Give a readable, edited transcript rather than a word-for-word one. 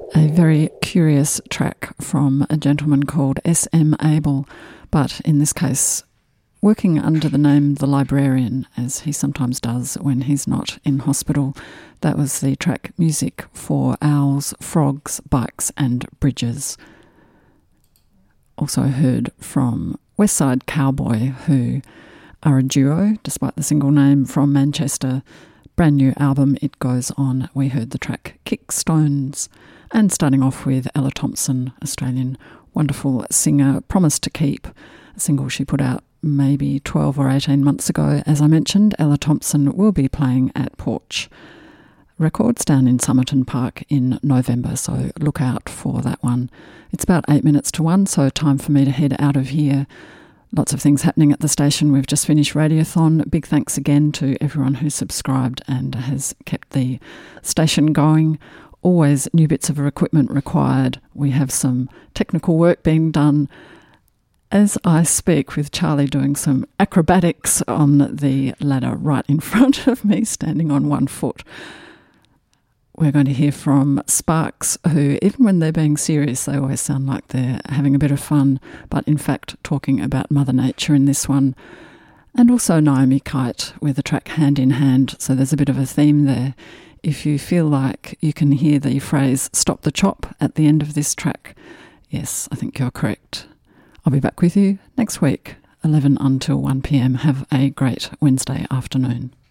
A very curious track from a gentleman called S.M. Abel, but in this case working under the name The Librarian, as he sometimes does when he's not in hospital. That was the track Music for Owls, Frogs, Bikes and Bridges. Also heard from Westside Cowboy, who are a duo, despite the single name, from Manchester. Brand new album, It Goes On. We heard the track Kickstones. And starting off with Ella Thompson, Australian wonderful singer, Promise to Keep, a single she put out maybe 12 or 18 months ago. As I mentioned, Ella Thompson will be playing at Porch Records down in Somerton Park in November, so look out for that one. It's about 8 minutes to 1, so time for me to head out of here. Lots of things happening at the station. We've just finished Radiothon. Big thanks again to everyone who subscribed and has kept the station going. Always new bits of equipment required. We have some technical work being done as I speak, with Charlie doing some acrobatics on the ladder right in front of me, standing on one foot. We're going to hear from Sparks, who, even when they're being serious, they always sound like they're having a bit of fun, but in fact talking about Mother Nature in this one. And also Naomi Kite with the track Hand in Hand, so there's a bit of a theme there. If you feel like you can hear the phrase "stop the chop" at the end of this track, yes, I think you're correct. I'll be back with you next week, 11 until 1 p.m. Have a great Wednesday afternoon.